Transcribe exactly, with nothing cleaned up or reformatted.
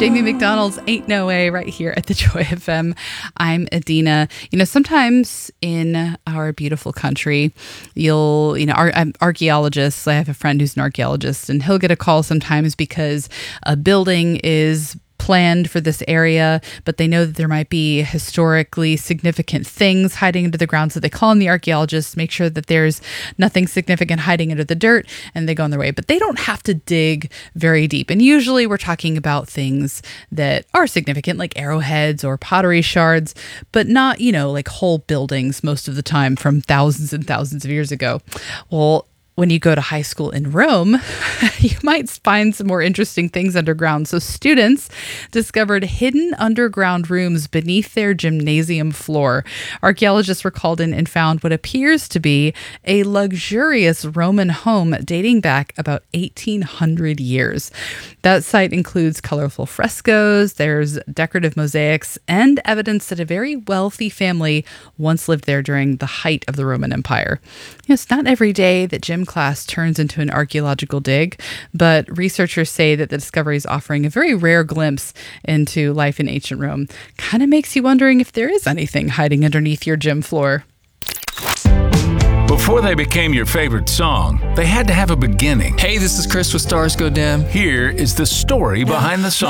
Jamie McDonald's Ain't No Way right here at the Joy F M. I'm Adina. You know, sometimes in our beautiful country, you'll, you know, ar- archaeologists, I have a friend who's an archaeologist, and he'll get a call sometimes because a building is planned for this area, but they know that there might be historically significant things hiding under the ground. So they call in the archaeologists, make sure that there's nothing significant hiding under the dirt, and they go on their way. But they don't have to dig very deep. And usually we're talking about things that are significant, like arrowheads or pottery shards, but not, you know, like whole buildings most of the time from thousands and thousands of years ago. Well, when you go to high school in Rome, you might find some more interesting things underground. So students discovered hidden underground rooms beneath their gymnasium floor. Archaeologists were called in and found what appears to be a luxurious Roman home dating back about eighteen hundred years. That site includes colorful frescoes, there's decorative mosaics, and evidence that a very wealthy family once lived there during the height of the Roman Empire. You know, it's not every day that gym class turns into an archaeological dig, but researchers say that the discovery is offering a very rare glimpse into life in ancient Rome. Kind of makes you wondering if there is anything hiding underneath your gym floor. Before they became your favorite song, they had to have a beginning. Hey, this is Chris with Stars Go Dim. Here is the story behind the song.